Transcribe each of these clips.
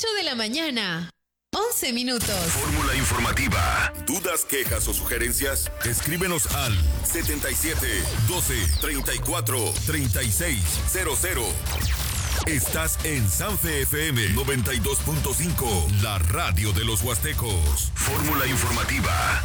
8 de la mañana, 11 minutos. Fórmula informativa. ¿Dudas, quejas o sugerencias? Escríbenos al 77 12 34 36 00. Estás en Sanfe FM 92.5, la radio de los huastecos. Fórmula informativa.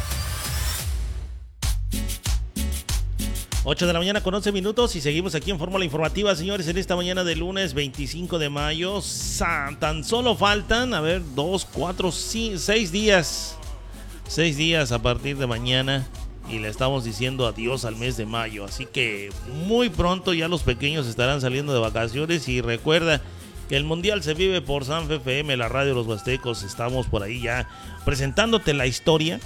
8 de la mañana con 11 minutos y seguimos aquí en Fórmula Informativa, señores, en esta mañana de lunes 25 de mayo. Tan solo faltan, 2, 4, 6 días. 6 días a partir de mañana y le estamos diciendo adiós al mes de mayo. Así que muy pronto ya los pequeños estarán saliendo de vacaciones y recuerda que el Mundial se vive por Sanfe FM, la radio de los huastecos. Estamos por ahí ya presentándote la historia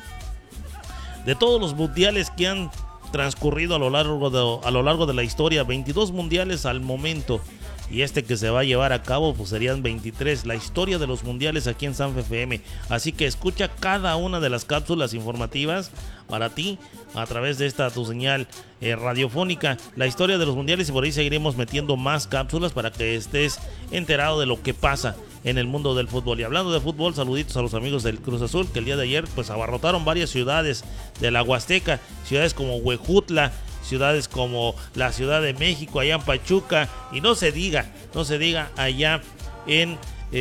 de todos los mundiales que han transcurrido a lo largo de la historia. 22 mundiales al momento y este que se va a llevar a cabo pues serían 23, la historia de los mundiales aquí en Sanfe FM. Así que escucha cada una de las cápsulas informativas para ti a través de esta tu señal radiofónica, la historia de los mundiales, y por ahí seguiremos metiendo más cápsulas para que estés enterado de lo que pasa en el mundo del fútbol. Y hablando de fútbol, saluditos a los amigos del Cruz Azul, que el día de ayer pues abarrotaron varias ciudades de la Huasteca, ciudades como Huejutla, ciudades como la Ciudad de México, allá en Pachuca, y no se diga allá en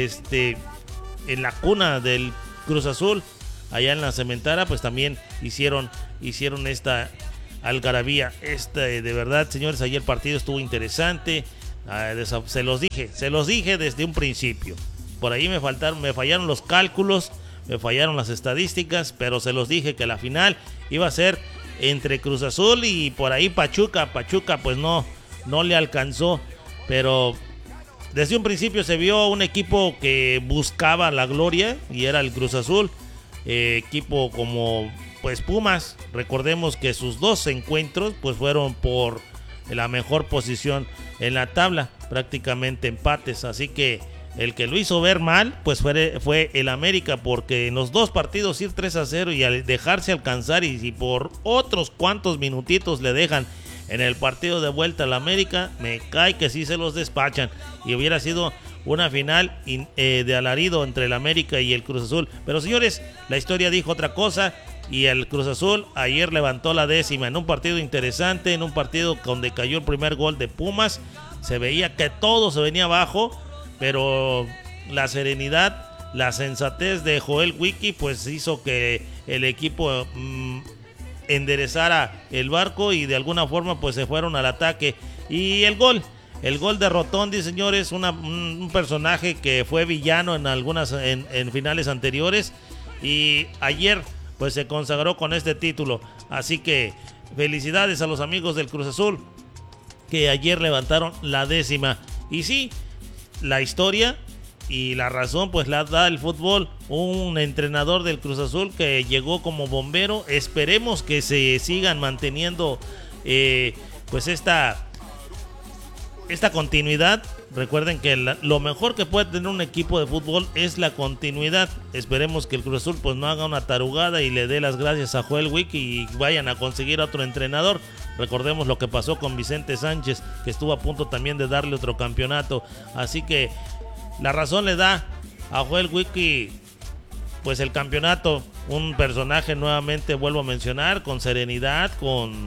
en la cuna del Cruz Azul, allá en la Cementara, pues también hicieron esta algarabía. De verdad, señores, ayer el partido estuvo interesante. Se los dije desde un principio. Por ahí me fallaron los cálculos, me fallaron las estadísticas, pero se los dije que la final iba a ser entre Cruz Azul y por ahí Pachuca pues no le alcanzó, pero desde un principio se vio un equipo que buscaba la gloria y era el Cruz Azul, equipo como pues Pumas. Recordemos que sus dos encuentros pues fueron por la mejor posición en la tabla, prácticamente empates, así que el que lo hizo ver mal pues fue el América, porque en los dos partidos ir 3-0 y al dejarse alcanzar, y si por otros cuantos minutitos le dejan en el partido de vuelta al América, me cae que sí se los despachan y hubiera sido una final de alarido entre el América y el Cruz Azul. Pero señores, la historia dijo otra cosa y el Cruz Azul ayer levantó la décima en un partido interesante, en un partido donde cayó el primer gol de Pumas. Se veía que todo se venía abajo, pero la serenidad, la sensatez de Joel Wiki pues hizo que el equipo enderezara el barco y de alguna forma pues se fueron al ataque. Y el gol de Rotondi, señores, un personaje que fue villano en finales anteriores, y ayer pues se consagró con este título. Así que felicidades a los amigos del Cruz Azul que ayer levantaron la décima. Y sí, la historia y la razón pues la da el fútbol. Un entrenador del Cruz Azul que llegó como bombero. Esperemos que se sigan manteniendo pues esta continuidad. Recuerden que lo mejor que puede tener un equipo de fútbol es la continuidad. Esperemos que el Cruz Azul pues no haga una tarugada y le dé las gracias a Joel Wiki y vayan a conseguir otro entrenador. Recordemos lo que pasó con Vicente Sánchez, que estuvo a punto también de darle otro campeonato. Así que la razón le da a Joel Wiki pues el campeonato. Un personaje, nuevamente vuelvo a mencionar, con serenidad, con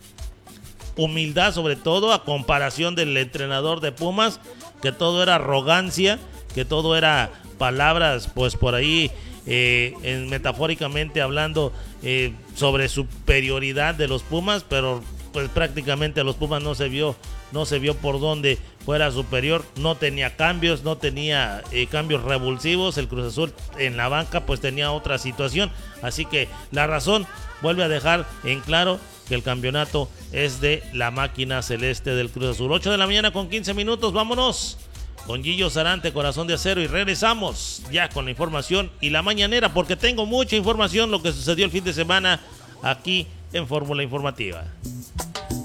humildad sobre todo, a comparación del entrenador de Pumas, que todo era arrogancia, que todo era palabras pues por ahí metafóricamente hablando sobre superioridad de los Pumas, pero pues prácticamente a los Pumas no se vio por dónde fuera superior. No tenía cambios, cambios revulsivos. El Cruz Azul en la banca pues tenía otra situación, así que la razón vuelve a dejar en claro que el campeonato es de la máquina celeste del Cruz Azul. 8 de la mañana con 15 minutos, vámonos con Gillo Sarante, Corazón de Acero, y regresamos ya con la información y la mañanera, porque tengo mucha información, lo que sucedió el fin de semana aquí en Fórmula Informativa.